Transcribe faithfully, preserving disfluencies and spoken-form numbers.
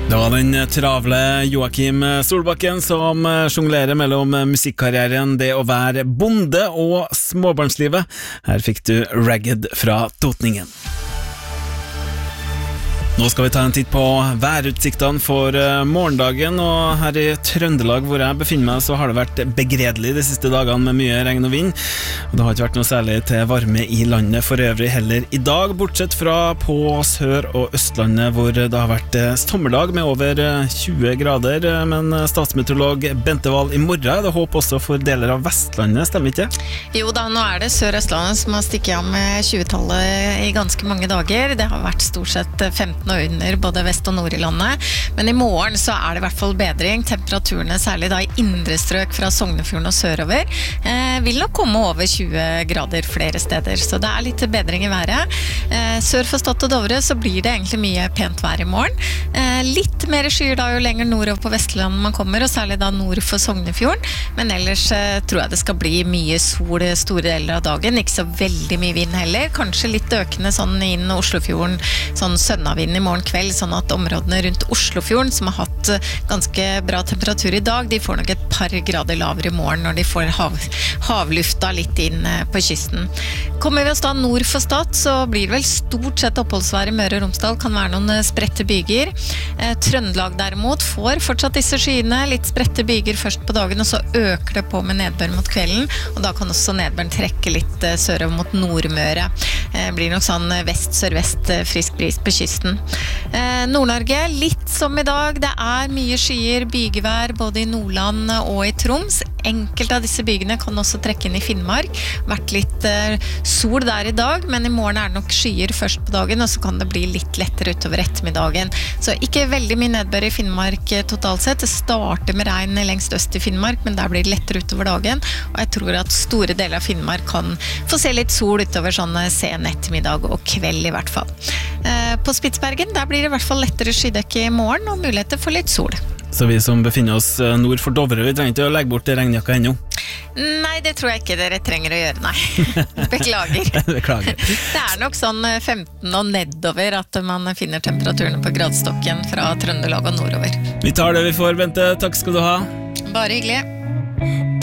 Det var den travle Joakim Solbakken som sjonglerer mellom musikkarrieren, det å være bonde og småbarnslivet. Her fikk du Ragged fra Totningen. Nå skal vi ta en titt på værutsiktene for morgendagen, og her i Trøndelag hvor jeg befinner meg så har det vært begredelig de siste dagene med mye regn og vind. Og det har ikke vært noe særlig til varme i landet for øvrig heller i dag, bortsett fra på Sør- og Østlandet hvor det har vært sommerdag med over tjue grader, men statsmeteorolog Bente Wahl, i morgen er det håp også for deler av Vestlandet, stemmer ikke? Jo da, nå er det Sør-Østlandet som har stikket av med tjue-tallet i ganske mange dager. Det har vært stort sett femten og under både vest og nord i landet, men i morgen så er det i hvert fall bedring. Temperaturene, særlig da i indre strøk fra Sognefjorden og sørover, eh, vil nok komme over tjue grader flere steder, så det er litt bedring i været. Eh, sør for Stad og Dovre så blir det egentlig mye pent vær i morgen. Eh, litt mer skyer da jo lenger nordover på Vestlandet man kommer, og særlig da nord for Sognefjorden, men ellers eh, tror jeg det skal bli mye sol store deler av dagen, ikke så veldig mye vind heller, kanskje litt økende sånn inn Oslofjorden, sånn sønnavind i morgen kveld, sånn at områdene rundt Oslofjorden som har hatt ganske bra temperatur i dag, de får nok et par grader lavere i morgen når de får hav, havlufta litt inn på kysten. Kommer vi oss da nord for Stad, så blir det vel stort sett oppholdsvær i Møre og Romsdal, kan være noen spredte byger. Eh, Trøndelag derimot får fortsatt disse skyene, litt spredte byger først på dagen, og så øker det på med nedbør mot kvelden, og da kan også nedbøren trekke litt eh, sørover mot Nordmøre. Eh, blir nok sånn vest-sørvest eh, frisk bris på kysten. Eh, Nord-Norge, litt som i dag, det er mye skyer, bygevær både i Nordland og i Troms. Enkelte av disse bygene kan også trekke inn i Finnmark. Vært litt eh, sol der i dag, men i morgen er det nok skyer først på dagen, og så kan det bli litt lettere utover ettermiddagen. Så ikke veldig mye nedbør i Finnmark eh, totalt sett. Det starter med regn lengst øst i Finnmark, men der blir det lettere utover dagen, og jeg tror at store deler av Finnmark kan få se litt sol utover sånn sen ettermiddag og kveld i hvert fall. Eh, på Spitsbergen, der blir det i hvert fall lettere skydekke i morgen, og muligheter for litt sol. Så vi som befinner oss nord for Dovre, vi trenger ikke å legge bort regnjakka ennå? Nei, det tror jeg ikke dere trenger å gjøre, nei. Beklager. Beklager. Det er nok sånn femten og nedover at man finner temperaturene på gradstokken fra Trøndelag og nordover. Vi tar det vi får, Bente. Takk skal du ha. Bare hyggelig.